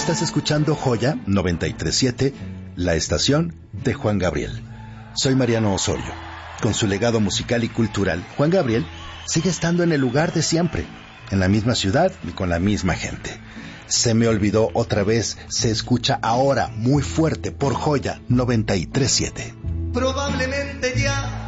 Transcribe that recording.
Estás escuchando Joya 93.7, la estación de Juan Gabriel. Soy Mariano Osorio. Con su legado musical y cultural, Juan Gabriel sigue estando en el lugar de siempre, en la misma ciudad y con la misma gente. Se me olvidó otra vez, se escucha ahora muy fuerte por Joya 93.7. Probablemente ya